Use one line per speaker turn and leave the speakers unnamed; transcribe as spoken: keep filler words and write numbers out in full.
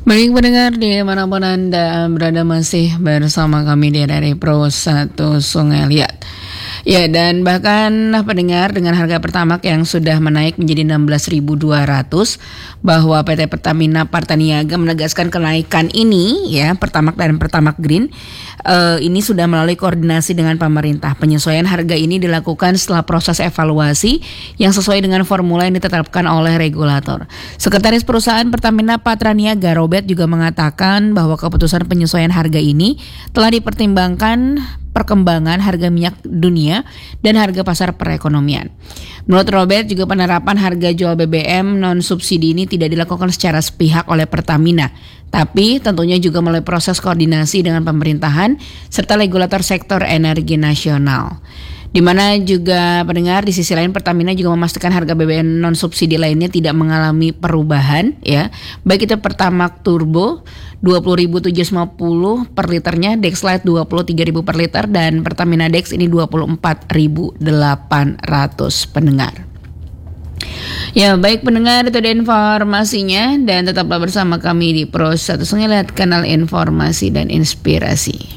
Baik pendengar dimanapun Anda berada masih bersama kami di R R I Pro satu Sungai Liat. Ya, dan bahkan pendengar dengan harga Pertamax yang sudah menaik menjadi enam belas ribu dua ratus, bahwa P T Pertamina Partaniaga menegaskan kenaikan ini ya Pertamax dan Pertamax Green uh, ini sudah melalui koordinasi dengan pemerintah. Penyesuaian harga ini dilakukan setelah proses evaluasi yang sesuai dengan formula yang ditetapkan oleh regulator. Sekretaris Perusahaan Pertamina Partaniaga Robert juga mengatakan bahwa keputusan penyesuaian harga ini telah dipertimbangkan perkembangan harga minyak dunia dan harga pasar perekonomian. Menurut Robert, juga penerapan harga jual B B M non subsidi ini tidak dilakukan secara sepihak oleh Pertamina, tapi tentunya juga melalui proses koordinasi dengan pemerintahan serta regulator sektor energi nasional. Di mana juga pendengar di sisi lain Pertamina juga memastikan harga B B M non subsidi lainnya tidak mengalami perubahan ya. Baik itu Pertamax Turbo dua puluh ribu tujuh ratus lima puluh per liternya, Dexlite dua puluh tiga ribu per liter dan Pertamina Dex ini dua puluh empat ribu delapan ratus pendengar. Ya baik pendengar, itu ada informasinya dan tetaplah bersama kami di Pro satu Sungai Liat, kanal informasi dan inspirasi.